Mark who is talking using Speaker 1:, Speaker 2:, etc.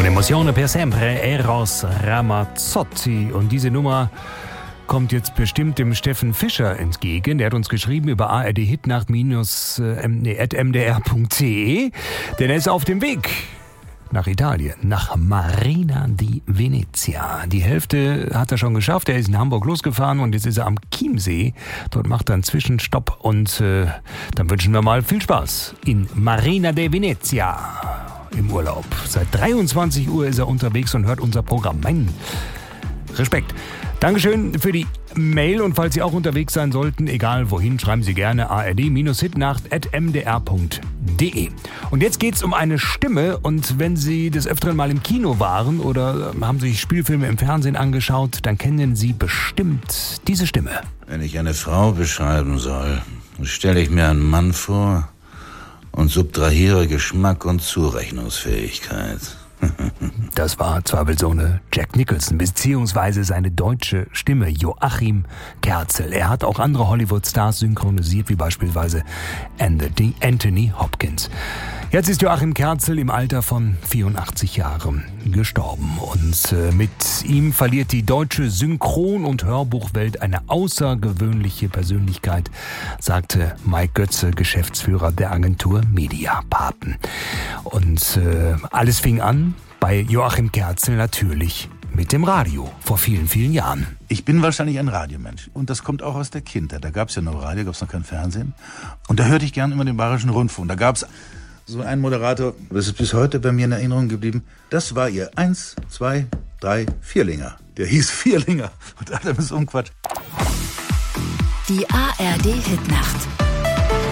Speaker 1: Un'emozione per sempre, Eros Ramazzotti. Und diese Nummer kommt jetzt bestimmt dem Steffen Fischer entgegen. Der hat uns geschrieben über ardhitnacht-mdr.de, denn er ist auf dem Weg nach Italien, nach Marina di Venezia. Die Hälfte hat er schon geschafft. Er ist in Hamburg losgefahren und jetzt ist er am Chiemsee. Dort macht er einen Zwischenstopp und dann wünschen wir mal viel Spaß in Marina di Venezia im Urlaub. Seit 23 Uhr ist er unterwegs und hört unser Programm. Mein Respekt. Dankeschön für die Mail und falls Sie auch unterwegs sein sollten, egal wohin, schreiben Sie gerne ard-hitnacht@mdr.de. Und jetzt geht's um eine Stimme und wenn Sie des Öfteren mal im Kino waren oder haben sich Spielfilme im Fernsehen angeschaut, dann kennen Sie bestimmt diese Stimme.
Speaker 2: Wenn ich eine Frau beschreiben soll, stelle ich mir einen Mann vor und subtrahiere Geschmack und Zurechnungsfähigkeit.
Speaker 1: Das war zweifelsohne Jack Nicholson, beziehungsweise seine deutsche Stimme Joachim Kerzel. Er hat auch andere Hollywood-Stars synchronisiert, wie beispielsweise Anthony Hopkins. Jetzt ist Joachim Kerzel im Alter von 84 Jahren gestorben. Und mit ihm verliert die deutsche Synchron- und Hörbuchwelt eine außergewöhnliche Persönlichkeit, sagte Mike Götze, Geschäftsführer der Agentur Mediapaten. Und alles fing an bei Joachim Kerzel natürlich mit dem Radio vor vielen, vielen Jahren.
Speaker 3: Ich bin wahrscheinlich ein Radiomensch und das kommt auch aus der Kindheit. Da gab es ja noch Radio, gab es noch kein Fernsehen und da hörte ich gern immer den Bayerischen Rundfunk. Da gab es so einen Moderator, das ist bis heute bei mir in Erinnerung geblieben. Das war ihr 1, 2, 3, Vierlinger. Der hieß Vierlinger und alle bis Umquatsch.
Speaker 4: Die ARD Hitnacht.